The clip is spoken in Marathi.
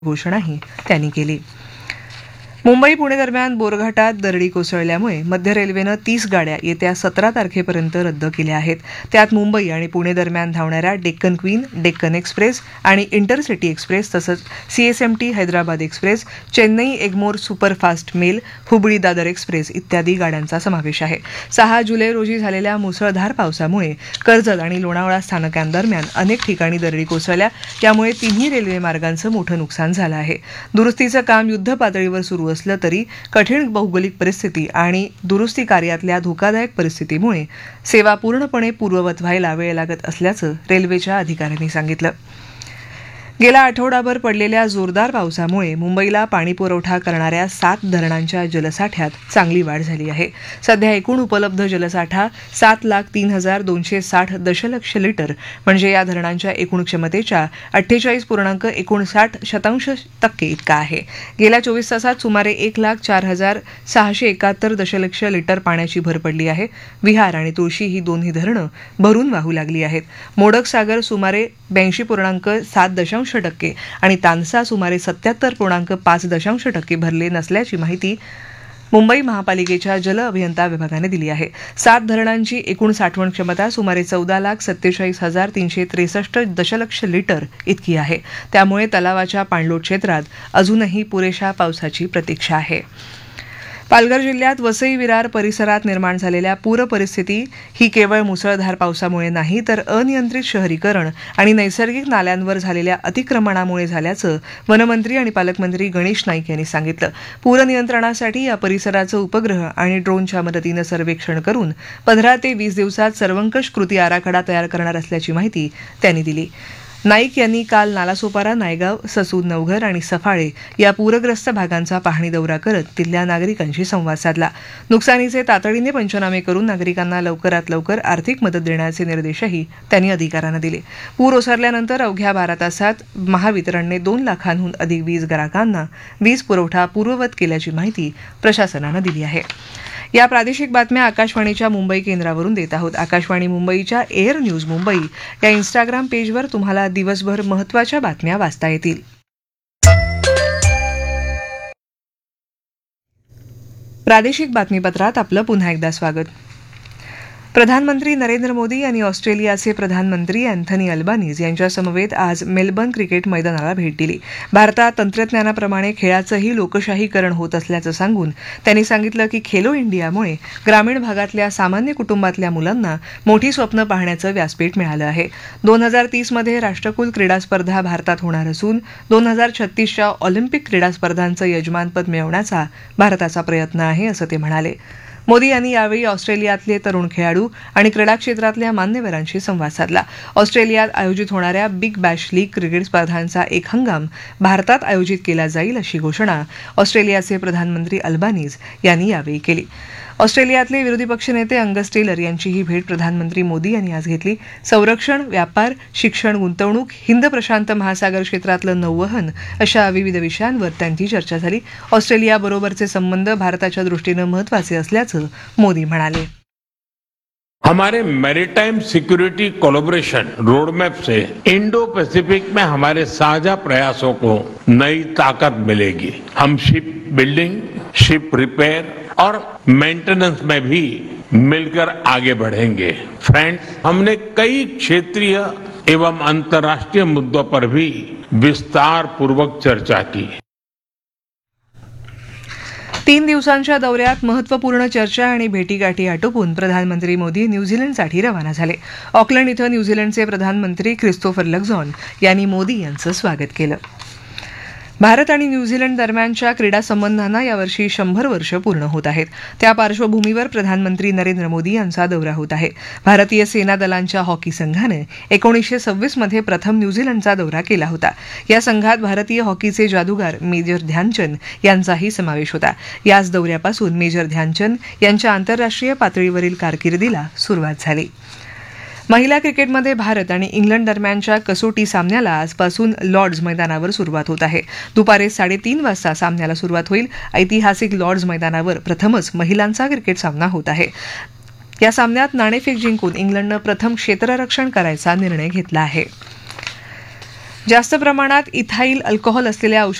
घोषणाही त्यांनी केली. मुंबई पुणे दरम्यान बोरघाटात दरडी कोसळल्यामुळे मध्य रेल्वेनं 30 गाड्या येत्या 17 तारखेपर्यंत रद्द केल्या आहेत. त्यात मुंबई आणि पुणे दरम्यान धावणाऱ्या डेक्कन क्वीन, डेक्कन एक्सप्रेस आणि इंटरसिटी एक्सप्रेस तसंच CSMT Hyderabad express, Chennai Egmore superfast mail, Hubli Dadar express इत्यादी गाड्यांचा समावेश आहे. 6 जुलै रोजी झालेल्या मुसळधार पावसामुळे कर्जत आणि लोणावळा स्थानकांदरम्यान अनेक ठिकाणी दरडी कोसळल्या. यामुळे तिन्ही रेल्वे मार्गांचं मोठं नुकसान झालं आहे. दुरुस्तीचं काम युद्धपातळीवर सुरू असलं तरी कठीण भौगोलिक परिस्थिती आणि दुरुस्ती कार्यातल्या धोकादायक परिस्थितीमुळे सेवा पूर्णपणे पूर्ववत व्हायला वेळ लागत असल्याचं रेल्वेच्या अधिकाऱ्यांनी सांगितलं. गेला आठवडाभर पडलेल्या जोरदार पावसामुळे मुंबईला पाणीपुरवठा करणाऱ्या 7 धरणांच्या जलसाठ्यात चांगली वाढ झाली आहे. सध्या एकूण उपलब्ध जलसाठा 7,03,260 दशलक्ष लिटर म्हणजे या धरणांच्या एकूण क्षमतेच्या 48.59% इतका आहे. गेल्या 24 तासात सुमारे 1,04,671 दशलक्ष लिटर पाण्याची भर पडली आहे. विहार आणि तुळशी ही दोन्ही धरणं भरून वाहू लागली आहेत. मोडक सागर सुमारे 82.7% आणि तानसा सुमारे 77.5% भरले नसल्याची माहिती मुंबई महापालिकेच्या जल अभियंता विभागाने दिली आहे. 7 धरणांची एकूण साठवण क्षमता सुमारे 14,47,363 दशलक्ष लिटर इतकी आहे. त्यामुळे तलावाच्या पाणलोट क्षेत्रात अजूनही पुरेशा पावसाची प्रतीक्षा आहे. पालघर जिल्ह्यात वसई विरार परिसरात निर्माण झालेल्या पूर परिस्थिती ही केवळ मुसळधार पावसामुळे नाही तर अनियंत्रित शहरीकरण आणि नैसर्गिक नाल्यांवर झालेल्या अतिक्रमणामुळे झाल्याचं वनमंत्री आणि पालकमंत्री गणेश नाईक यांनी सांगितलं. पूर नियंत्रणासाठी या परिसराचं उपग्रह आणि ड्रोनच्या मदतीनं सर्वेक्षण करून 15 ते 20 दिवसात सर्वंकष कृती आराखडा तयार करणार असल्याची माहिती त्यांनी दिली. नाईक यांनी काल नालासोपारा, नायगाव, ससून, नवघर आणि सफाळे या पूरग्रस्त भागांचा पाहणी दौरा करत तिथल्या नागरिकांशी संवाद साधला. नुकसानीचे तातडीने पंचनामे करून नागरिकांना लवकरात लवकर आर्थिक मदत देण्याचे निर्देशही त्यांनी अधिकाऱ्यांना दिले. पूर ओसरल्यानंतर अवघ्या 12 तासात महावितरणने 2 लाखांहून अधिक वीज ग्राहकांना वीज पुरवठा पूर्ववत केल्याची माहिती प्रशासनानं दिली आहे. या प्रादेशिक बातम्या आकाशवाणीच्या मुंबई केंद्रावरून देत आहोत. आकाशवाणी मुंबईच्या एअर न्यूज मुंबई या इन्स्टाग्राम पेजवर तुम्हाला दिवसभर महत्त्वाच्या बातम्या वाचता येतील. प्रादेशिक बातमीपत्रात आपलं पुन्हा एकदा स्वागत. प्रधानमंत्री नरेंद्र मोदी यांनी ऑस्ट्रेलियाचे प्रधानमंत्री अँथनी अल्बानीज यांच्यासमवेत आज मेलबर्न क्रिकेट मैदानाला भेट दिली. भारतात तंत्रज्ञानाप्रमाणे खेळाचंही लोकशाहीकरण होत असल्याचं सांगून त्यांनी सांगितलं की खेलो इंडियामुळे ग्रामीण भागातल्या सामान्य कुटुंबातल्या मुलांना मोठी स्वप्न पाहण्याचं व्यासपीठ मिळालं आहे. 2030 मध्ये राष्ट्रकुल क्रीडा स्पर्धा भारतात होणार असून 2036च्या ऑलिम्पिक क्रीडा स्पर्धांचं यजमानपद मिळवण्याचा भारताचा प्रयत्न आहे असं ते म्हणाले. मोदी यांनी यावेळी ऑस्ट्रेलियातले तरुण खेळाडू आणि क्रीडा क्षेत्रातल्या मान्यवरांशी संवाद साधला. ऑस्ट्रेलियात आयोजित होणाऱ्या बिग बॅश लीग क्रिकेट स्पर्धांचा एक हंगाम भारतात आयोजित केला जाईल अशी घोषणा ऑस्ट्रेलियाचे प्रधानमंत्री अल्बानीज यांनी यावेळी केली. ऑस्ट्रेलियातले विरोधी पक्षनेते अंगस टेलर यांचीही भेट प्रधानमंत्री मोदी यांनी आज घेतली. संरक्षण, व्यापार, शिक्षण, गुंतवणूक, हिंद प्रशांत महासागर क्षेत्रातलं नौवहन अशा विविध विषयांवर त्यांची चर्चा झाली. ऑस्ट्रेलियाबरोबरचे संबंध भारताच्या दृष्टीनं महत्त्वाचे असल्याचं मोदी म्हणाले. हमारे मैरीटाइम सिक्योरिटी कोलैबोरेशन रोडमैप से इंडो पैसिफिक में हमारे साझा प्रयासों को नई ताकत मिलेगी. हम शिप बिल्डिंग, शिप रिपेयर और मेंटेनेंस में भी मिलकर आगे बढ़ेंगे. फ्रेंड्स, हमने कई क्षेत्रीय एवं अंतर्राष्ट्रीय मुद्दों पर भी विस्तार पूर्वक चर्चा की. 3 दिवसांच्या दौऱ्यात महत्त्वपूर्ण चर्चा आणि भेटीगाठी आटोपून प्रधानमंत्री मोदी न्यूझीलंडसाठी रवाना झाले. ऑकलंड इथं न्यूझीलंडचे प्रधानमंत्री क्रिस्तोफर लक्झॉन यांनी मोदी यांचं स्वागत केलं. भारत आणि न्यूझीलंड दरम्यानच्या क्रीडा संबंधांना यावर्षी 100 वर्ष पूर्ण होत आहेत. त्या पार्श्वभूमीवर प्रधानमंत्री नरेंद्र मोदी यांचा दौरा होत आहे. भारतीय सेना दलांच्या हॉकी संघानं 1926 मध्ये प्रथम न्यूझीलंडचा दौरा केला होता. या संघात भारतीय हॉकीचे जादूगार मेजर ध्यानचंद यांचाही समावेश होता. याच दौऱ्यापासून मेजर ध्यानचंद यांच्या आंतरराष्ट्रीय पातळीवरील कारकिर्दीला सुरुवात झाली. महिला क्रिकेटमध्ये भारत आणि इंग्लंड दरम्यानच्या कसोटी सामन्याला आजपासून लॉर्ड्स मैदानावर सुरुवात होत आहे. दुपारी 3:30 वाजता सामन्याला सुरुवात होईल. ऐतिहासिक लॉर्ड्स मैदानावर प्रथमच महिलांचा क्रिकेट सामना होत आहे. या सामन्यात नाणेफेक जिंकून इंग्लंडनं प्रथम क्षेत्ररक्षण करायचा निर्णय घेतला आहे. जास्त प्रमाणात इथाईल अल्कोहोल असलेल्या